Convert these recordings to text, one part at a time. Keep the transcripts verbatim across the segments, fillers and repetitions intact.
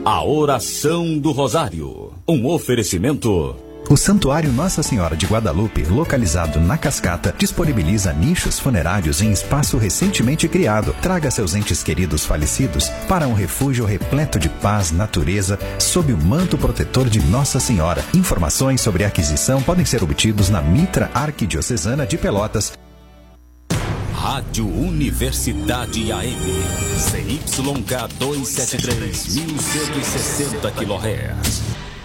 A oração do Rosário, um oferecimento. O Santuário Nossa Senhora de Guadalupe, localizado na Cascata, disponibiliza nichos funerários em espaço recentemente criado. Traga seus entes queridos falecidos para um refúgio repleto de paz, natureza, sob o manto protetor de Nossa Senhora. Informações sobre aquisição podem ser obtidos na Mitra Arquidiocesana de Pelotas. Rádio Universidade A M, C Y K duzentos e setenta e três, mil cento e sessenta quilohertz.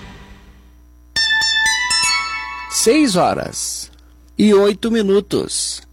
Seis horas e oito minutos.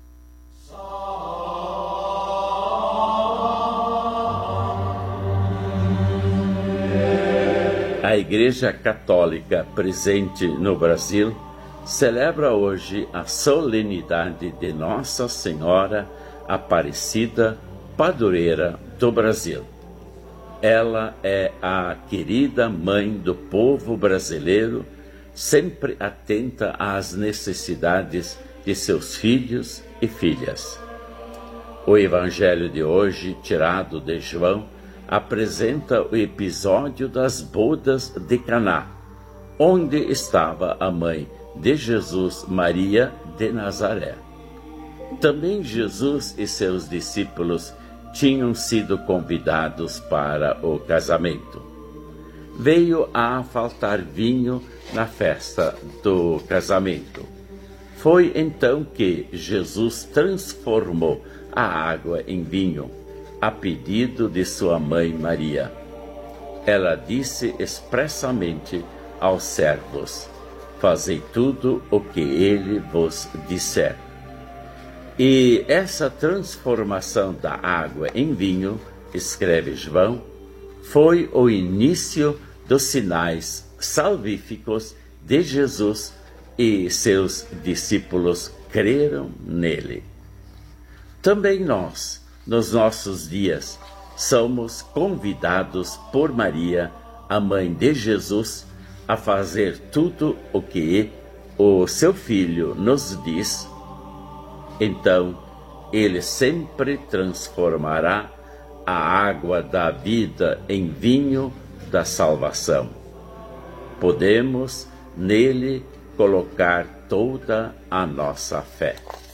A Igreja Católica presente no Brasil celebra hoje a solenidade de Nossa Senhora Aparecida, padroeira do Brasil. Ela é a querida mãe do povo brasileiro, sempre atenta às necessidades de seus filhos e filhas. O Evangelho de hoje, tirado de João, apresenta o episódio das bodas de Caná, onde estava a mãe de Jesus, Maria de Nazaré. Também Jesus e seus discípulos tinham sido convidados para o casamento. Veio a faltar vinho na festa do casamento. Foi então que Jesus transformou a água em vinho, a pedido de sua mãe Maria. Ela disse expressamente aos servos: fazei tudo o que ele vos disser. E essa transformação da água em vinho, escreve João, foi o início dos sinais salvíficos de Jesus, e seus discípulos creram nele. Também nós, nos nossos dias, somos convidados por Maria, a mãe de Jesus, a fazer tudo o que o seu Filho nos diz. Então, ele sempre transformará a água da vida em vinho da salvação. Podemos nele colocar toda a nossa fé.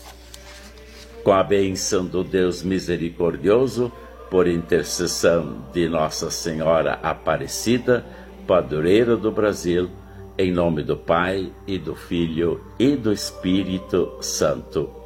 Com a bênção do Deus misericordioso, por intercessão de Nossa Senhora Aparecida, padroeira do Brasil, em nome do Pai, e do Filho, e do Espírito Santo.